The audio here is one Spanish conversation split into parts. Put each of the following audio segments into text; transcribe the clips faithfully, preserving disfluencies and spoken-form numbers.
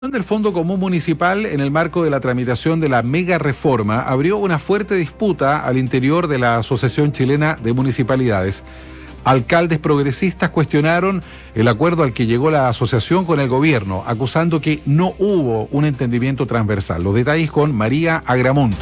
Del Fondo Común Municipal, en el marco de la tramitación de la mega reforma, abrió una fuerte disputa al interior de la Asociación Chilena de Municipalidades. Alcaldes progresistas cuestionaron el acuerdo al que llegó la asociación con el gobierno, acusando que no hubo un entendimiento transversal. Los detalles con María Agramunt.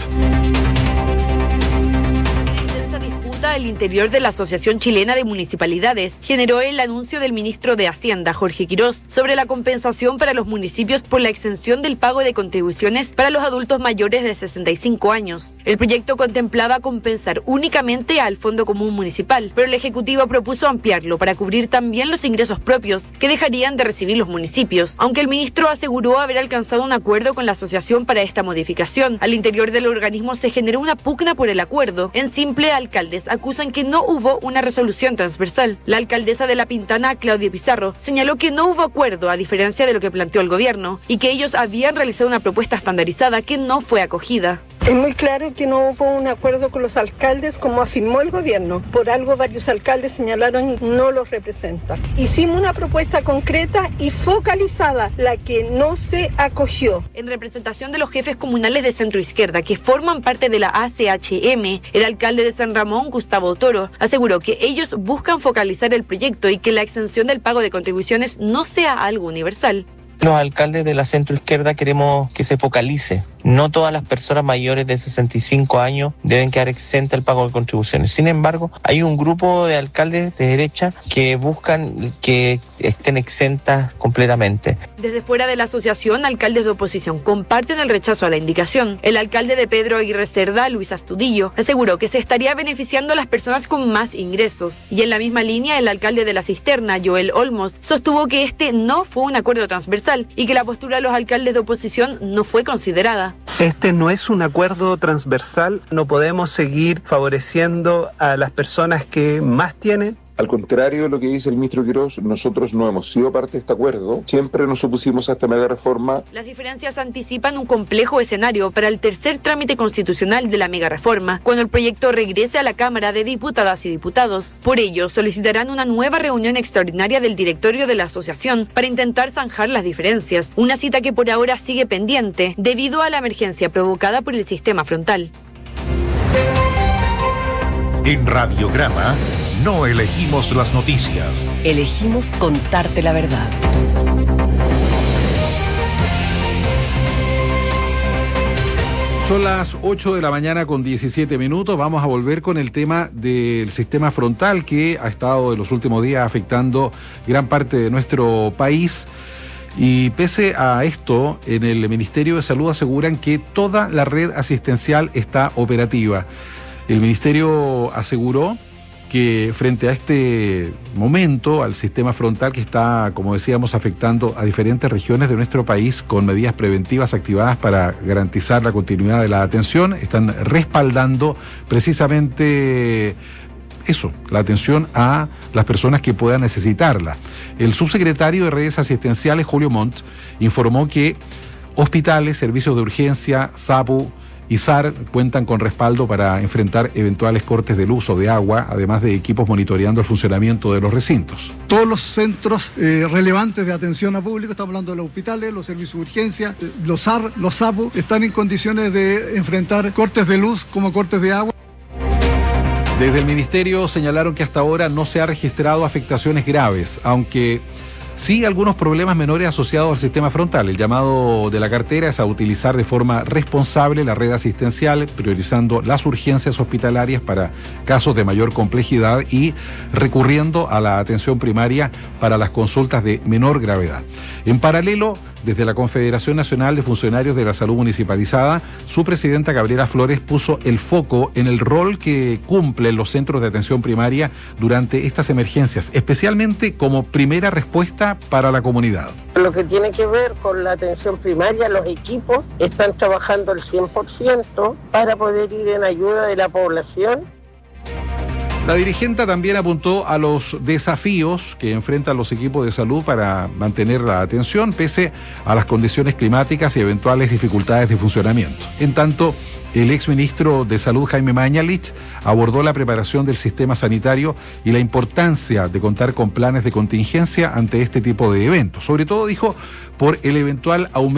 El interior de la Asociación Chilena de Municipalidades generó el anuncio del ministro de Hacienda, Jorge Quirós, sobre la compensación para los municipios por la exención del pago de contribuciones para los adultos mayores de sesenta y cinco años. El proyecto contemplaba compensar únicamente al Fondo Común Municipal, pero el Ejecutivo propuso ampliarlo para cubrir también los ingresos propios que dejarían de recibir los municipios, aunque el ministro aseguró haber alcanzado un acuerdo con la asociación para esta modificación. Al interior del organismo se generó una pugna por el acuerdo. En simple, alcaldes acusan que no hubo una resolución transversal. La alcaldesa de La Pintana, Claudia Pizarro, señaló que no hubo acuerdo a diferencia de lo que planteó el gobierno y que ellos habían realizado una propuesta estandarizada que no fue acogida. Es muy claro que no hubo un acuerdo con los alcaldes como afirmó el gobierno. Por algo varios alcaldes señalaron no los representa. Hicimos una propuesta concreta y focalizada, la que no se acogió. En representación de los jefes comunales de centro izquierda que forman parte de la A C H M, el alcalde de San Ramón, Gustavo Toro, aseguró que ellos buscan focalizar el proyecto y que la exención del pago de contribuciones no sea algo universal. Los alcaldes de la centro izquierda queremos que se focalice. No todas las personas mayores de sesenta y cinco años deben quedar exentas del pago de contribuciones. Sin embargo, hay un grupo de alcaldes de derecha que buscan que estén exentas completamente. Desde fuera de la asociación, alcaldes de oposición comparten el rechazo a la indicación. El alcalde de Pedro Aguirre Cerda, Luis Astudillo, aseguró que se estaría beneficiando a las personas con más ingresos. Y en la misma línea, el alcalde de La Cisterna, Joel Olmos, sostuvo que este no fue un acuerdo transversal y que la postura de los alcaldes de oposición no fue considerada. Este no es un acuerdo transversal, no podemos seguir favoreciendo a las personas que más tienen. Al contrario de lo que dice el ministro Quirós, nosotros no hemos sido parte de este acuerdo, siempre nos opusimos a esta mega reforma. Las diferencias anticipan un complejo escenario para el tercer trámite constitucional de la mega reforma, cuando el proyecto regrese a la Cámara de Diputadas y Diputados. Por ello, solicitarán una nueva reunión extraordinaria del directorio de la asociación para intentar zanjar las diferencias, una cita que por ahora sigue pendiente debido a la emergencia provocada por el sistema frontal. En Radiograma no elegimos las noticias. Elegimos contarte la verdad. Son las ocho de la mañana con diecisiete minutos. Vamos a volver con el tema del sistema frontal que ha estado en los últimos días afectando gran parte de nuestro país. Y pese a esto, en el Ministerio de Salud aseguran que toda la red asistencial está operativa. El Ministerio aseguró que frente a este momento, al sistema frontal que está, como decíamos, afectando a diferentes regiones de nuestro país con medidas preventivas activadas para garantizar la continuidad de la atención, están respaldando precisamente eso, la atención a las personas que puedan necesitarla. El subsecretario de Redes Asistenciales, Julio Montt, informó que hospitales, servicios de urgencia, SAPU y S A R cuentan con respaldo para enfrentar eventuales cortes de luz o de agua, además de equipos monitoreando el funcionamiento de los recintos. Todos los centros eh, relevantes de atención a público, estamos hablando de los hospitales, los servicios de urgencia, los S A R, los SAPU, están en condiciones de enfrentar cortes de luz como cortes de agua. Desde el Ministerio señalaron que hasta ahora no se ha registrado afectaciones graves, aunque sí algunos problemas menores asociados al sistema frontal. El llamado de la cartera es a utilizar de forma responsable la red asistencial, priorizando las urgencias hospitalarias para casos de mayor complejidad y recurriendo a la atención primaria para las consultas de menor gravedad. En paralelo, desde la Confederación Nacional de Funcionarios de la Salud Municipalizada, su presidenta Gabriela Flores puso el foco en el rol que cumplen los centros de atención primaria durante estas emergencias, especialmente como primera respuesta para la comunidad. Lo que tiene que ver con la atención primaria, los equipos están trabajando al cien por ciento para poder ir en ayuda de la población. La dirigenta también apuntó a los desafíos que enfrentan los equipos de salud para mantener la atención pese a las condiciones climáticas y eventuales dificultades de funcionamiento. En tanto, el exministro de Salud, Jaime Mañalich, abordó la preparación del sistema sanitario y la importancia de contar con planes de contingencia ante este tipo de eventos. Sobre todo, dijo, por el eventual aumento